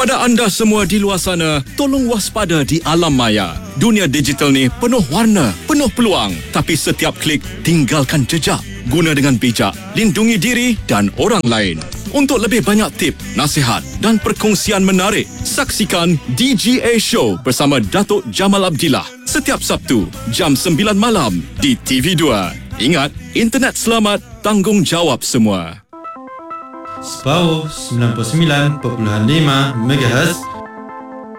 Kepada anda semua di luar sana, tolong waspada di alam maya. Dunia digital ni penuh warna, penuh peluang. Tapi setiap klik, tinggalkan jejak. Guna dengan bijak, lindungi diri dan orang lain. Untuk lebih banyak tip, nasihat dan perkongsian menarik, saksikan DGA Show bersama Datuk Jamal Abdillah setiap Sabtu, jam 9 malam di TV2. Ingat, internet selamat, tanggungjawab semua. Spau 99.5 MHz